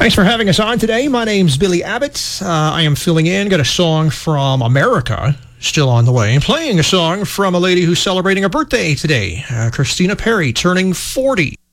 Thanks for having us on today. My name's Billy Abbott. I am filling in. Got a song from America still on the way. Playing a song from a lady who's celebrating a birthday today, Christina Perri, turning 40.